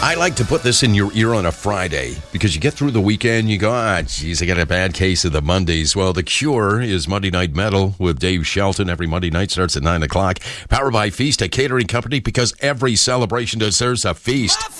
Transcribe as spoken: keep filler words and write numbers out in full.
I like to put this in your ear on a Friday because you get through the weekend, you go, ah, geez, I got a bad case of the Mondays. Well, The Cure is Monday Night Metal with Dave Shelton. Every Monday night starts at nine o'clock. Powered by Feast, a catering company, because every celebration deserves a feast.